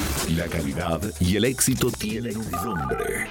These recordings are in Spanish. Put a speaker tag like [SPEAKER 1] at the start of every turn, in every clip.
[SPEAKER 1] La calidad y el éxito tienen un nombre.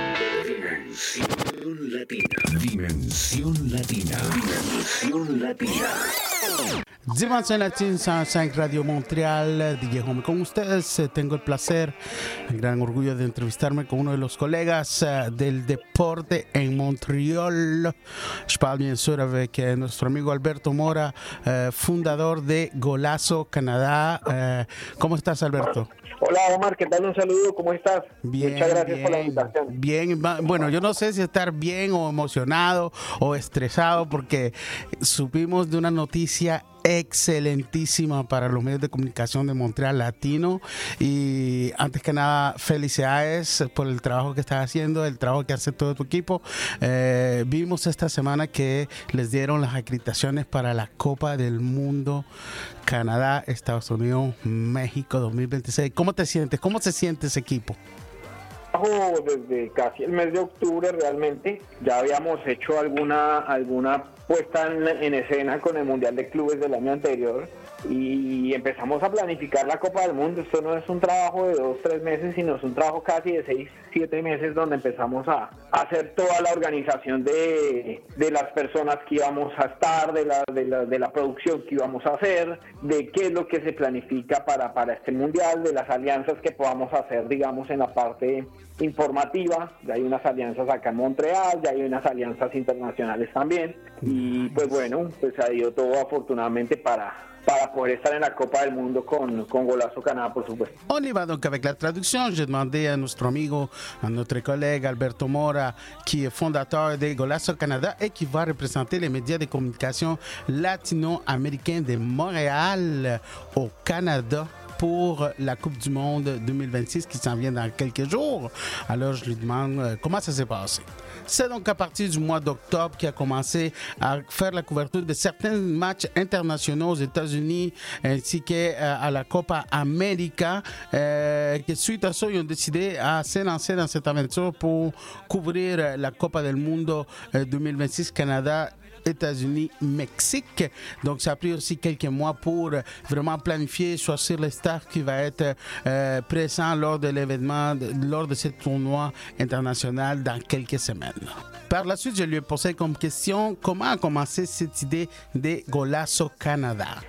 [SPEAKER 1] Dimensión Latina. Dimensión Latina. Dimensión Latina.
[SPEAKER 2] Dimensión Latina 105 Radio Montreal, DJ Home con ustedes. Tengo el placer, el gran orgullo de entrevistarme con uno de los colegas del deporte en Montreal. Je parle bien sûr avec nuestro amigo Alberto Mora, fundador de Golazo Canadá. ¿Cómo estás, Alberto?
[SPEAKER 3] Hola Omar, ¿qué tal? Un saludo, ¿cómo estás?
[SPEAKER 2] Bien,
[SPEAKER 3] muchas gracias
[SPEAKER 2] bien,
[SPEAKER 3] por la invitación.
[SPEAKER 2] Bien, bueno, yo no sé si estar bien o emocionado o estresado porque supimos de una noticia excelentísima para los medios de comunicación de Montreal Latino y antes que nada felicidades por el trabajo que estás haciendo, el trabajo que hace todo tu equipo. Vimos esta semana que les dieron las acreditaciones para la Copa del Mundo Canadá, Estados Unidos, México 2026. ¿Cómo te sientes? ¿Cómo se siente ese equipo?
[SPEAKER 3] Desde casi el mes de octubre realmente ya habíamos hecho alguna puesta en escena con el Mundial de Clubes del año anterior y empezamos a planificar la Copa del Mundo. Esto no es un trabajo de 2-3 meses, sino es un trabajo casi de 6-7 meses donde empezamos a hacer toda la organización de las personas que íbamos a estar, de la producción que íbamos a hacer, de qué es lo que se planifica para este Mundial, de las alianzas que podamos hacer, digamos, en la parte informativa. Ya hay unas alianzas acá en Montreal, ya hay unas alianzas internacionales también y pues bueno, pues ha ido todo afortunadamente para poder estar en la Copa del Mundo con Golazo Canadá, por supuesto.
[SPEAKER 2] On y va donc avec la traduction. J'ai demandé à notre amigo, à notre collègue Alberto Mora, qui est fondateur de Golazo Canada et qui va représenter les médias de communication latino-américains de Montréal au Canada pour la Coupe du Monde 2026 qui s'en vient dans quelques jours. Alors, je lui demande comment ça s'est passé. C'est donc à partir du mois d'octobre qu'il a commencé à faire la couverture de certains matchs internationaux aux États-Unis ainsi qu'à la Copa América. Que suite à ça, ils ont décidé à se lancer dans cette aventure pour couvrir la Copa del Mundo 2026 Canada, États-Unis, Mexique. Donc, ça a pris aussi quelques mois pour vraiment planifier, choisir les stars qui va être présent lors de l'événement, lors de ce tournoi international dans quelques semaines. Par la suite, je lui ai posé comme question comment a commencé cette idée de Golazo Canada.